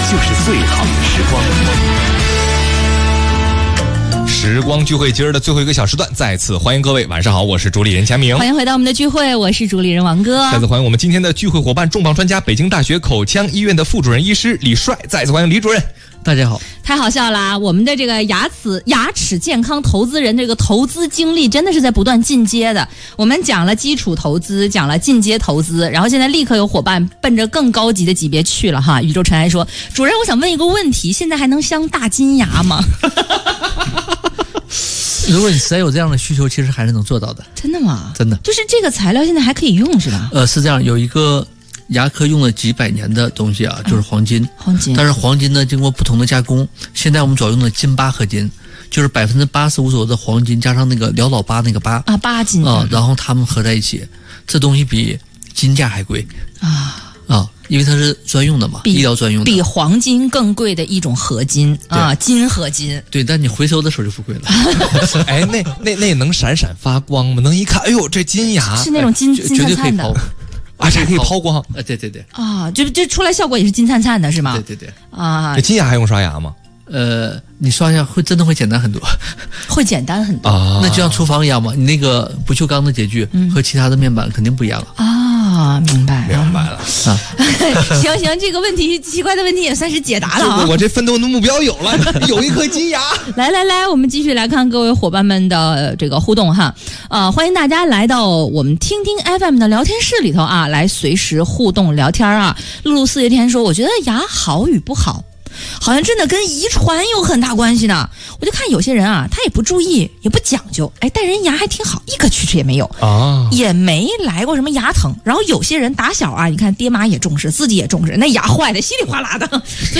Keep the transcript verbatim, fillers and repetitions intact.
就是最好的时光。 时光聚会今儿的最后一个小时段，再次欢迎各位，晚上好，我是主理人钱明， 欢迎回到我们的聚会，我是主理人王哥。 再次欢迎我们今天的聚会伙伴，重磅专家，北京大学口腔医院的副主任医师李帅，再次欢迎李主任。 大家好， 太好笑啦！我们的这个牙齿牙齿健康投资人这个投资经历真的是在不断进阶的。我们讲了基础投资，讲了进阶投资，然后现在立刻有伙伴奔着更高级的级别去了哈。宇宙尘埃说：“主任，我想问一个问题，现在还能镶大金牙吗？” 如果你实在有这样的需求，其实还是能做到的。 真的吗？ 真的， 就是这个材料现在还可以用是吧？ 呃，是这样，有一个牙科用了几百年的东西啊，就是黄金。 嗯、黄金。 但是黄金呢，经过不同的加工，现在我们主要用的金八合金，就是百分之八十五左右的黄金加上那个潦老八那个八啊，八金啊、呃，然后它们合在一起，这东西比金价还贵啊。 啊，因为它是专用的嘛，医疗专用的， 比黄金更贵的一种合金啊，金合金。 对，但你回收的时候就不贵了。 哎，那那那能闪闪发光吗？能一看，哎呦，这金牙是那种金、哎、金灿灿的啊，这可以抛光啊？对对对啊，就这出来效果也是金灿灿的，是吗？ 对对对啊， 这金牙还用刷牙吗？ 呃，你刷一下会真的会简单很多， 会简单很多啊。那就像厨房一样嘛，你那个不锈钢的洁具和其他的面板肯定不一样了啊。明白， 明白了啊。 行行，这个问题奇怪的问题也算是解答了啊。 我这奋斗的目标有了，有一颗金牙。 来来来，我们继续来看各位伙伴们的这个互动哈。呃，欢迎大家来到我们听听 F M 的聊天室里头啊，来随时互动聊天啊。露露四月天说，我觉得牙好与不好，好像真的跟遗传有很大关系呢。我就看有些人啊，他也不注意，也不讲究，哎，但人牙还挺好，一颗龋齿也没有啊， 也没来过什么牙疼。然后有些人打小啊，你看爹妈也重视，自己也重视，那牙坏的稀里哗啦的。所以